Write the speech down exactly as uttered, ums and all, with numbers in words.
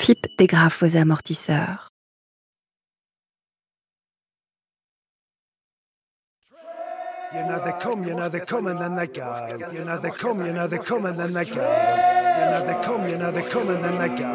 F I P dégrafe vos amortisseurs. You know they come, you know they come and then they go. You know they come, you know they come and then they go. You know they come, you know they come and then they go.